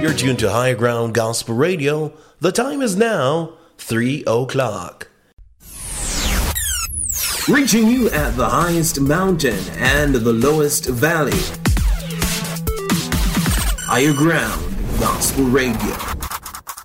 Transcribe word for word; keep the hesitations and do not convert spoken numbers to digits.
You're tuned to Higher Ground Gospel Radio. The time is now three o'clock. Reaching you at the highest mountain and the lowest valley. Higher Ground Gospel Radio.